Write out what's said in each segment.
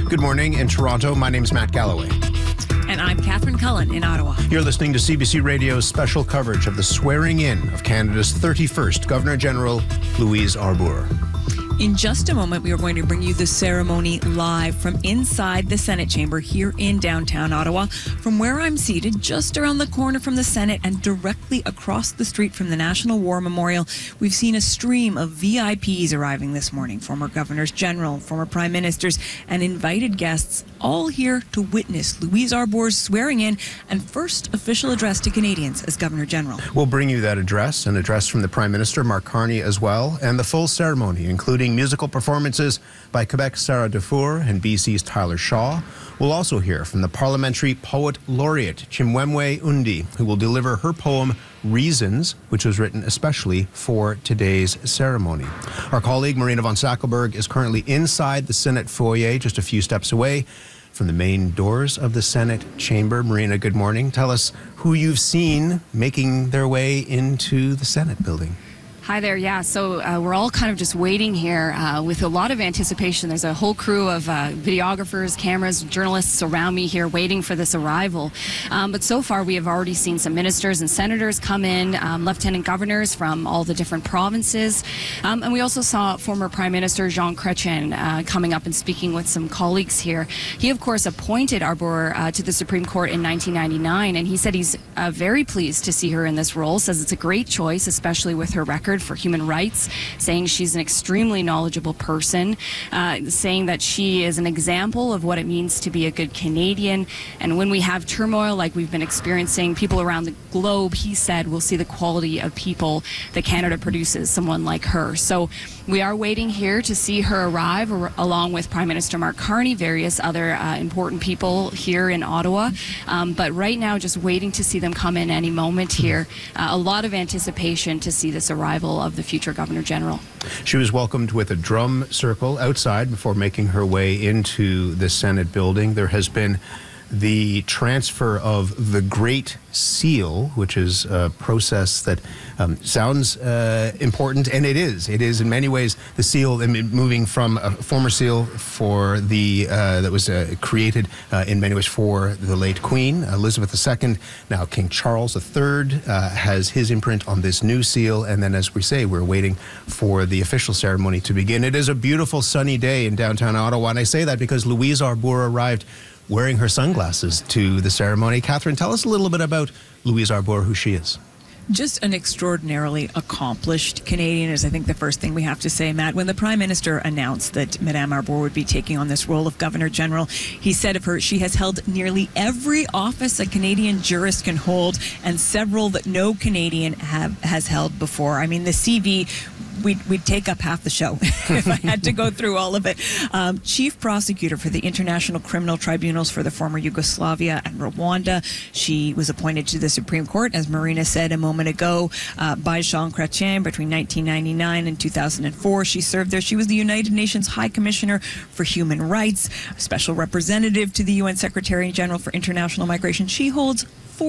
Good morning in Toronto. My name's Matt Galloway. And I'm Catherine Cullen in Ottawa. You're listening to CBC Radio's special coverage of the swearing-in of Canada's 31st Governor-General, Louise Arbour. In just a moment, we are going to bring you the ceremony live from inside the Senate chamber here in downtown Ottawa. From where I'm seated, just around the corner from the Senate and directly across the street from the National War Memorial, we've seen a stream of VIPs arriving this morning. Former governors general, former prime ministers, and invited guests, all here to witness Louise Arbour's swearing in and first official address to Canadians as Governor General. We'll bring you that address, an address from the Prime Minister, Mark Carney, as well, and the full ceremony, including musical performances by Quebec's Sarah Dufour and BC's Tyler Shaw. We'll also hear from the Parliamentary Poet Laureate, Chimwemwe Undi, who will deliver her poem, Reasons, which was written especially for today's ceremony. Our colleague, Marina von Sackelberg, is currently inside the Senate foyer, just a few steps away from the main doors of the Senate chamber. Marina, good morning. Tell us who you've seen making their way into the Senate building. Hi there. Yeah, so we're all kind of just waiting here with a lot of anticipation. There's a whole crew of videographers, cameras, journalists around me here waiting for this arrival. But so far, we have already seen some ministers and senators come in, lieutenant governors from all the different provinces. And we also saw former Prime Minister Jean Chrétien coming up and speaking with some colleagues here. He, of course, appointed Arbour to the Supreme Court in 1999, and he said he's very pleased to see her in this role, says it's a great choice, especially with her record for human rights, saying she's an extremely knowledgeable person, saying that she is an example of what it means to be a good Canadian. And when we have turmoil like we've been experiencing, people around the globe, he said, will see the quality of people that Canada produces, someone like her. So we are waiting here to see her arrive, along with Prime Minister Mark Carney, various other important people here in Ottawa. But right now, just waiting to see them come in any moment here. A lot of anticipation to see this arrival of the future Governor General. She was welcomed with a drum circle outside before making her way into the Senate building. There has been the transfer of the Great Seal, which is a process that sounds important, and it is. It is in many ways the seal, moving from a former seal for the that was created in many ways for the late Queen Elizabeth II. Now King Charles III has his imprint on this new seal, and then, as we say, we're waiting for the official ceremony to begin. It is a beautiful sunny day in downtown Ottawa, and I say that because Louise Arbour arrived wearing her sunglasses to the ceremony. Catherine, tell us a little bit about Louise Arbour, who she is. Just an extraordinarily accomplished Canadian is, I think, the first thing we have to say, Matt. When the Prime Minister announced that Madame Arbour would be taking on this role of Governor General, he said of her, she has held nearly every office a Canadian jurist can hold, and several that no Canadian has held before. I mean, the CV, we'd take up half the show if I had to go through all of it. Chief Prosecutor for the International Criminal Tribunals for the former Yugoslavia and Rwanda. She was appointed to the Supreme Court, as Marina said a moment ago, by Jean Chrétien between 1999 and 2004. She served there. She was the United Nations High Commissioner for Human Rights, Special Representative to the UN Secretary General for International Migration. She holds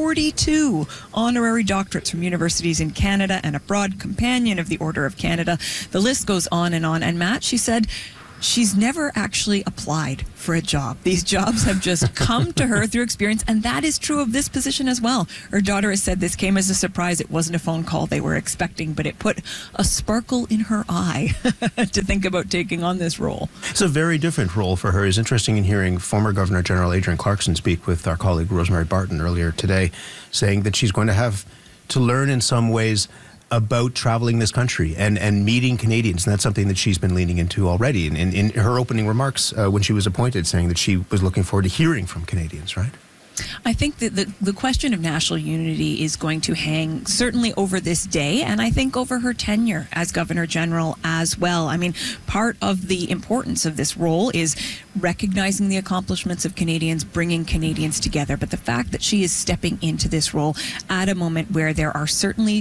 42 honorary doctorates from universities in Canada and abroad, companion of the Order of Canada. The list goes on. And Matt, she said she's never actually applied for a job. These jobs have just come to her through experience, and that is true of this position as well. Her daughter has said this came as a surprise. It wasn't a phone call they were expecting, but it put a sparkle in her eye to think about taking on this role. It's a very different role for her. It's interesting in hearing former Governor General Adrienne Clarkson speak with our colleague Rosemary Barton earlier today, saying that she's going to have to learn in some ways about traveling this country and meeting Canadians, and that's something that she's been leaning into already. And in her opening remarks when she was appointed, saying that she was looking forward to hearing from Canadians, right? I think that the question of national unity is going to hang certainly over this day, and I think over her tenure as Governor General as well. I mean, part of the importance of this role is recognizing the accomplishments of Canadians, bringing Canadians together. But the fact that she is stepping into this role at a moment where there are certainly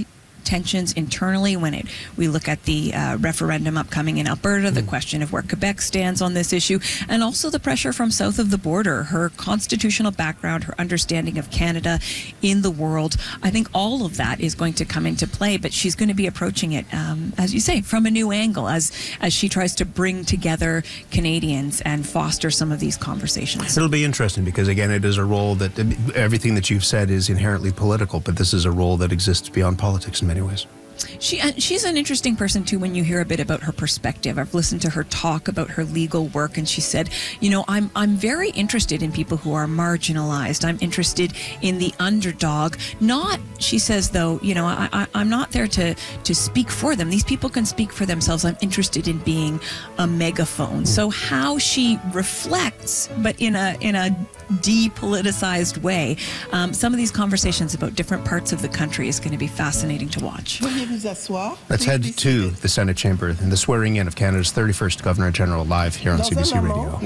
tensions internally when we look at the referendum upcoming in Alberta, the question of where Quebec stands on this issue, and also the pressure from south of the border, her constitutional background, her understanding of Canada in the world. I think all of that is going to come into play, but she's going to be approaching it, as you say, from a new angle as she tries to bring together Canadians and foster some of these conversations. It'll be interesting because, again, it is a role that everything that you've said is inherently political, but this is a role that exists beyond politics in many ways. She's an interesting person, too, when you hear a bit about her perspective. I've listened to her talk about her legal work, and she said, you know, I'm very interested in people who are marginalized. I'm interested in the underdog. Not, she says, though, you know, I'm not there to speak for them. These people can speak for themselves. I'm interested in being a megaphone. So how she reflects, but in a depoliticized way, some of these conversations about different parts of the country is going to be fascinating to watch. Let's head to the Senate chamber and the swearing in of Canada's 31st Governor General live here on CBC Radio.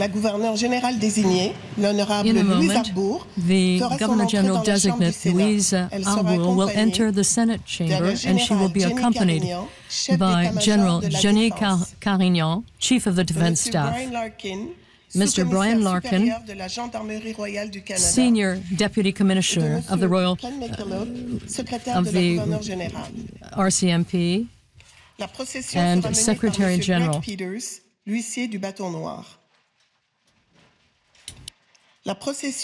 In a moment, the Governor General designate Louise Arbour will enter the Senate chamber, and she will be accompanied by General Jeannie Carignan, Chief of the Defense Staff, Mr. Brian Larkin, Senior Deputy Commissioner of the Royal of the RCMP, and Secretary General. The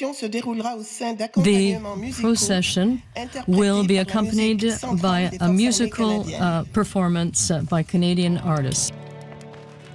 procession will be accompanied by a musical performance by Canadian artists.